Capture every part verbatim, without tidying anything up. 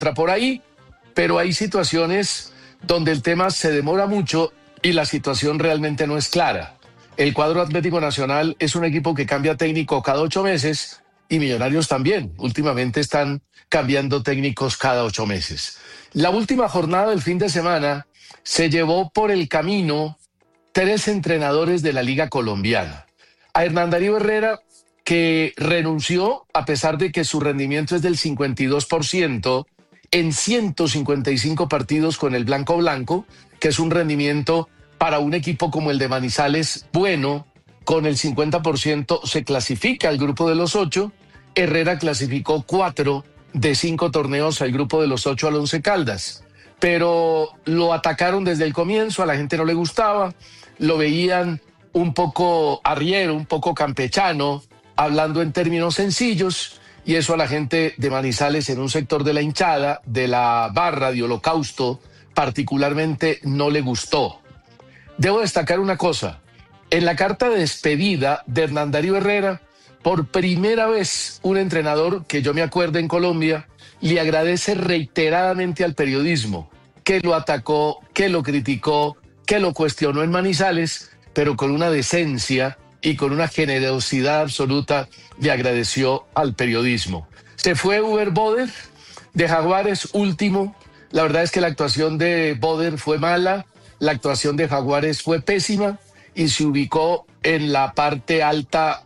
entra por ahí, pero hay situaciones donde el tema se demora mucho y la situación realmente no es clara. El cuadro Atlético Nacional es un equipo que cambia técnico cada ocho meses y Millonarios también. Últimamente están cambiando técnicos cada ocho meses. La última jornada del fin de semana se llevó por el camino tres entrenadores de la Liga Colombiana. A Hernán Darío Herrera, que renunció a pesar de que su rendimiento es del cincuenta y dos por ciento en ciento cincuenta y cinco partidos con el Blanco Blanco, que es un rendimiento para un equipo como el de Manizales bueno. Con el cincuenta por ciento se clasifica al grupo de los ocho. Herrera clasificó cuatro de cinco torneos al grupo de los ocho al Once Caldas, pero lo atacaron desde el comienzo, a la gente no le gustaba, lo veían un poco arriero, un poco campechano, hablando en términos sencillos, y eso a la gente de Manizales, en un sector de la hinchada, de la barra de Holocausto, particularmente no le gustó. Debo destacar una cosa: en la carta de despedida de Hernán Darío Herrera, por primera vez un entrenador que yo me acuerdo en Colombia le agradece reiteradamente al periodismo, que lo atacó, que lo criticó, que lo cuestionó en Manizales, pero con una decencia y con una generosidad absoluta le agradeció al periodismo. Se fue Uber Boder de Jaguares, último. La verdad es que la actuación de Boder fue mala, la actuación de Jaguares fue pésima y se ubicó en la parte alta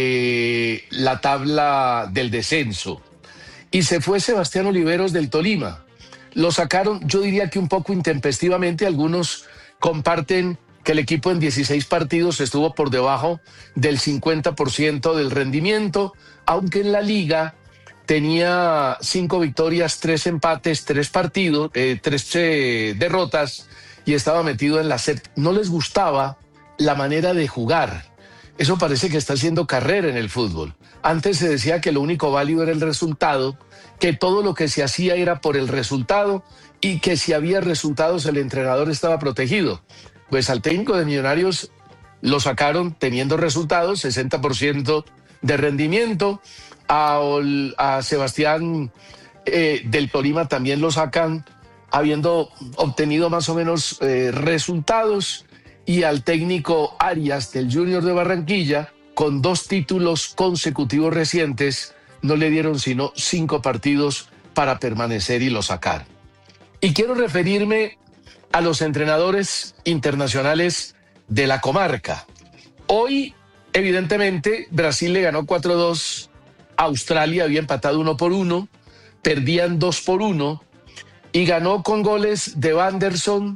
de la tabla del descenso. Y se fue Sebastián Oliveros del Tolima. Lo sacaron, yo diría que un poco intempestivamente. Algunos comparten que el equipo en dieciséis partidos estuvo por debajo del cincuenta por ciento del rendimiento, aunque en la liga tenía cinco victorias, tres empates, tres partidos, eh, tres eh, derrotas, y estaba metido en la set. No les gustaba la manera de jugar. Eso parece que está haciendo carrera en el fútbol. Antes se decía que lo único válido era el resultado, que todo lo que se hacía era por el resultado y que si había resultados el entrenador estaba protegido. Pues al técnico de Millonarios lo sacaron teniendo resultados, sesenta por ciento de rendimiento. A, a Sebastián eh, del Tolima también lo sacan habiendo obtenido más o menos eh, resultados. Y al técnico Arias del Junior de Barranquilla, con dos títulos consecutivos recientes, no le dieron sino cinco partidos para permanecer y lo sacar. Y quiero referirme a los entrenadores internacionales de la comarca. Hoy, evidentemente, Brasil le ganó cuatro dos a Australia, había empatado uno por uno, perdían dos por uno, y ganó con goles de Wanderson,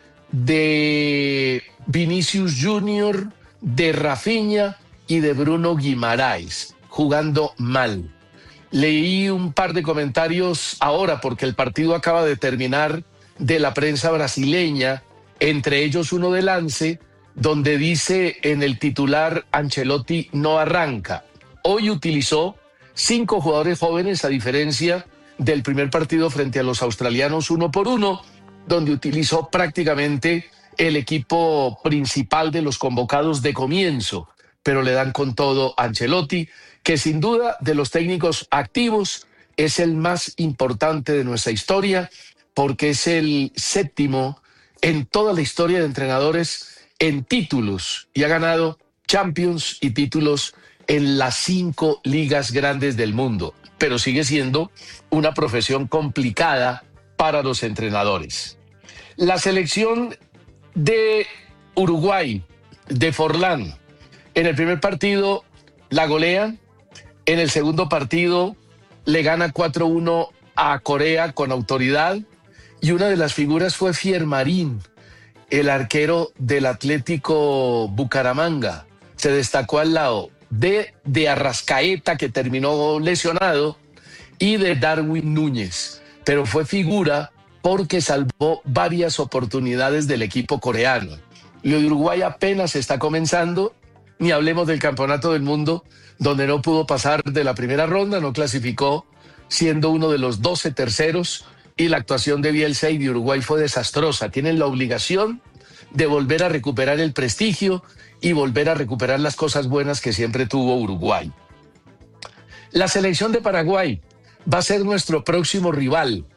de Vinicius Junior, de Rafinha y de Bruno Guimaraes, jugando mal. Leí un par de comentarios ahora, porque el partido acaba de terminar, de la prensa brasileña, entre ellos uno de Lance, donde dice en el titular: Ancelotti no arranca. Hoy utilizó cinco jugadores jóvenes, a diferencia del primer partido frente a los australianos uno por uno, donde utilizó prácticamente el equipo principal de los convocados de comienzo, pero le dan con todo a Ancelotti, que sin duda de los técnicos activos es el más importante de nuestra historia, porque es el séptimo en toda la historia de entrenadores en títulos y ha ganado Champions y títulos en las cinco ligas grandes del mundo, pero sigue siendo una profesión complicada para los entrenadores. La selección de Uruguay, de Forlán, en el primer partido la golean, en el segundo partido le gana cuatro uno a Corea con autoridad, y una de las figuras fue Fiermarín, el arquero del Atlético Bucaramanga. Se destacó al lado de, de Arrascaeta, que terminó lesionado, y de Darwin Núñez, pero fue figura porque salvó varias oportunidades del equipo coreano. Lo de Uruguay apenas está comenzando, ni hablemos del Campeonato del Mundo, donde no pudo pasar de la primera ronda, no clasificó, siendo uno de los doce terceros, y la actuación de Bielsa y de Uruguay fue desastrosa. Tienen la obligación de volver a recuperar el prestigio y volver a recuperar las cosas buenas que siempre tuvo Uruguay. La selección de Paraguay va a ser nuestro próximo rival.